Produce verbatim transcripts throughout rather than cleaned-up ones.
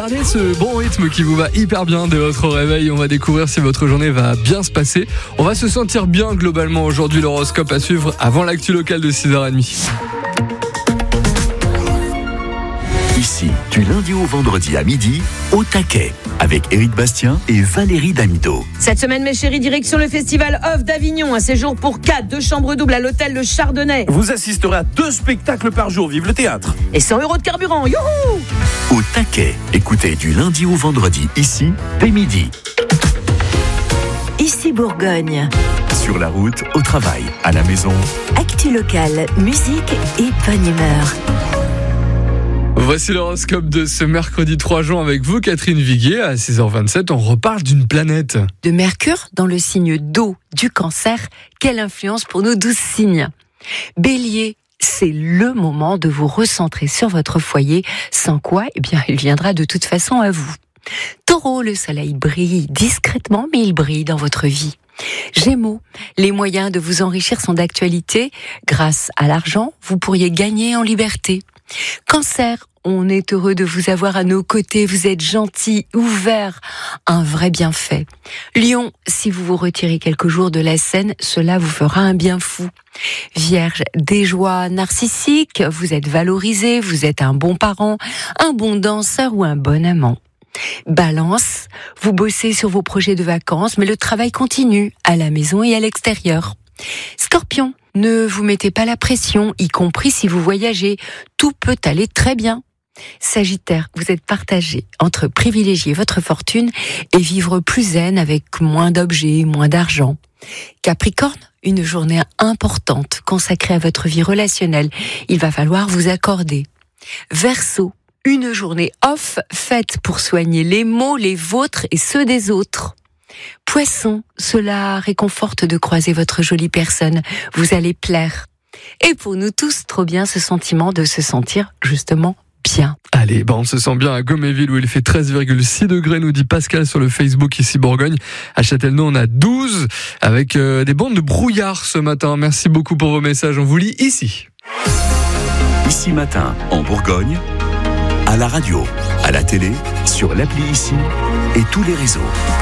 Gardez ce bon rythme qui vous va hyper bien dès votre réveil. On va découvrir si votre journée va bien se passer. On va se sentir bien globalement aujourd'hui. L'horoscope à suivre avant l'actu locale de six heures trente. Ici, du lundi au vendredi à midi, au taquet, avec Éric Bastien et Valérie Damido. Cette semaine, mes chéris, direction le festival Off d'Avignon. Un séjour pour quatre, deux chambres doubles à l'hôtel Le Chardonnay. Vous assisterez à deux spectacles par jour. Vive le théâtre. Et cent euros de carburant. Youhou! Au taquet, écoutez du lundi au vendredi, ici, dès midi. Ici Bourgogne. Sur la route, au travail, à la maison. Actu locale, musique et bonne humeur. Voici l'horoscope de ce mercredi trois juin avec vous, Catherine Viguier. À six heures vingt-sept, on reparle d'une planète. De Mercure dans le signe d'eau du Cancer. Quelle influence pour nos douze signes. Bélier, c'est le moment de vous recentrer sur votre foyer, sans quoi, eh bien, il viendra de toute façon à vous. Taureau, le soleil brille discrètement, mais il brille dans votre vie. Gémeaux, les moyens de vous enrichir sont d'actualité. Grâce à l'argent, vous pourriez gagner en liberté. Cancer, on est heureux de vous avoir à nos côtés. Vous êtes gentil, ouvert, un vrai bienfait. Lion, si vous vous retirez quelques jours de la scène, cela vous fera un bien fou. Vierge, des joies narcissiques, vous êtes valorisé, vous êtes un bon parent, un bon danseur ou un bon amant. Balance, vous bossez sur vos projets de vacances, mais le travail continue, à la maison et à l'extérieur. Scorpion, ne vous mettez pas la pression, y compris si vous voyagez. Tout peut aller très bien. Sagittaire, vous êtes partagé entre privilégier votre fortune et vivre plus zen avec moins d'objets, moins d'argent. Capricorne, une journée importante consacrée à votre vie relationnelle. Il va falloir vous accorder. Verseau, une journée off faite pour soigner les maux, les vôtres et ceux des autres. Poisson, cela réconforte de croiser votre jolie personne. Vous allez plaire. Et pour nous tous, trop bien ce sentiment de se sentir justement bien. Allez, bah on se sent bien à Goméville où il fait treize virgule six degrés, nous dit Pascal sur le Facebook ici Bourgogne. À Châtellerault, on a douze avec euh, des bandes de brouillard ce matin. Merci beaucoup pour vos messages. On vous lit ici. Ici matin, en Bourgogne, à la radio, à la télé, sur l'appli Ici et tous les réseaux.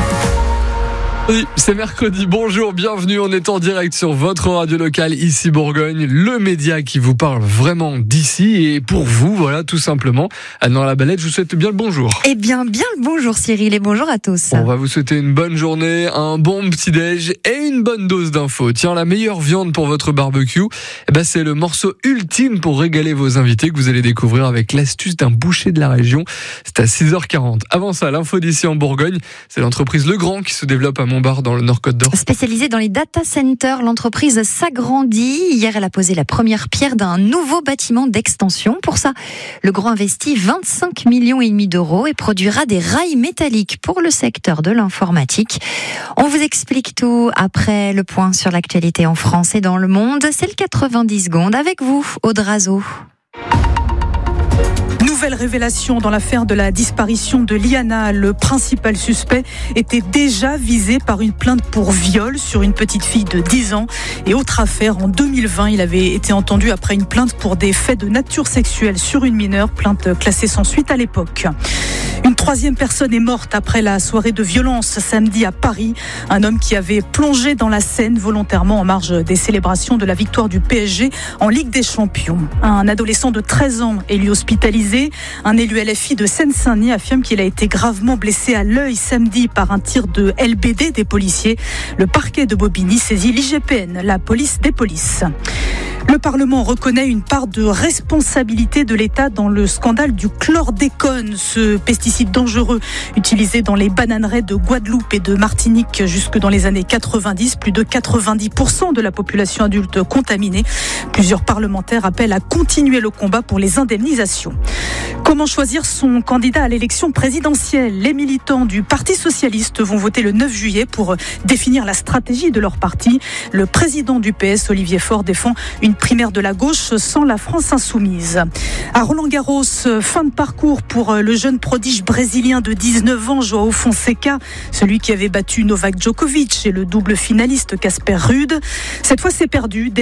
Oui, c'est mercredi, bonjour, bienvenue, on est en direct sur votre radio locale ici Bourgogne, le média qui vous parle vraiment d'ici et pour vous, voilà, tout simplement. Anne-Laure Labalette, je vous souhaite bien le bonjour. Eh bien, bien le bonjour Cyril et bonjour à tous. On va vous souhaiter une bonne journée, un bon petit-déj et une bonne dose d'infos. Tiens, la meilleure viande pour votre barbecue, eh ben, c'est le morceau ultime pour régaler vos invités que vous allez découvrir avec l'astuce d'un boucher de la région. C'est à six heures quarante. Avant ça, l'info d'ici en Bourgogne, c'est l'entreprise Legrand qui se développe à Montbard dans le Nord-Côte d'Or. Spécialisée dans les data centers, l'entreprise s'agrandit. Hier, elle a posé la première pierre d'un nouveau bâtiment d'extension. Pour ça, Legrand investit vingt-cinq millions et demi d'euros et produira des rails métalliques pour le secteur de l'informatique. On vous explique tout après le point sur l'actualité en France et dans le monde. C'est le quatre-vingt-dix secondes avec vous, Aude Razo. Nouvelle révélation dans l'affaire de la disparition de Liana. Le principal suspect était déjà visé par une plainte pour viol sur une petite fille de dix ans. Et autre affaire, en deux mille vingt, il avait été entendu après une plainte pour des faits de nature sexuelle sur une mineure, plainte classée sans suite à l'époque. Une troisième personne est morte après la soirée de violence samedi à Paris. Un homme qui avait plongé dans la Seine volontairement en marge des célébrations de la victoire du P S G en Ligue des Champions. Un adolescent de treize ans est lui hospitalisé. Un élu L F I de Seine-Saint-Denis affirme qu'il a été gravement blessé à l'œil samedi par un tir de L B D des policiers. Le parquet de Bobigny saisit l'I G P N, la police des polices. Le Parlement reconnaît une part de responsabilité de l'État dans le scandale du chlordécone, ce pesticide dangereux utilisé dans les bananeraies de Guadeloupe et de Martinique jusque dans les années quatre-vingt-dix. Plus de quatre-vingt-dix pour cent de la population adulte contaminée. Plusieurs parlementaires appellent à continuer le combat pour les indemnisations. Comment choisir son candidat à l'élection présidentielle ? Les militants du Parti socialiste vont voter le neuf juillet pour définir la stratégie de leur parti. Le président du P S, Olivier Faure, défend une primaire de la gauche sans la France insoumise. À Roland-Garros, fin de parcours pour le jeune prodige brésilien de dix-neuf ans, João Fonseca, celui qui avait battu Novak Djokovic et le double finaliste Casper Ruud. Cette fois, c'est perdu.